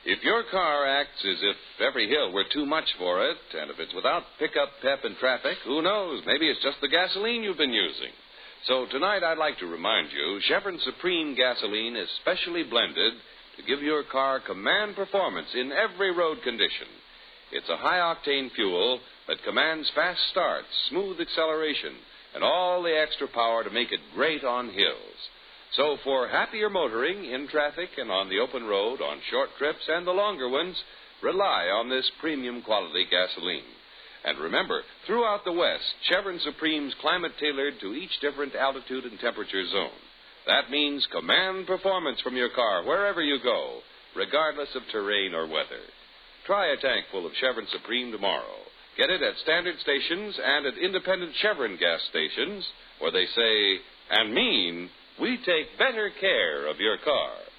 If your car acts as if every hill were too much for it, and if it's without pickup pep in traffic, who knows? Maybe it's just the gasoline you've been using. So tonight I'd like to remind you, Chevron Supreme gasoline is specially blended to give your car command performance in every road condition. It's a high-octane fuel that commands fast starts, smooth acceleration, and all the extra power to make it great on hills. So for happier motoring in traffic and on the open road, on short trips and the longer ones, rely on this premium quality gasoline. And remember, throughout the West, Chevron Supreme's climate-tailored to each different altitude and temperature zone. That means command performance from your car wherever you go, regardless of terrain or weather. Try a tank full of Chevron Supreme tomorrow. Get it at standard stations and at independent Chevron gas stations, where they say and mean, we take better care of your car.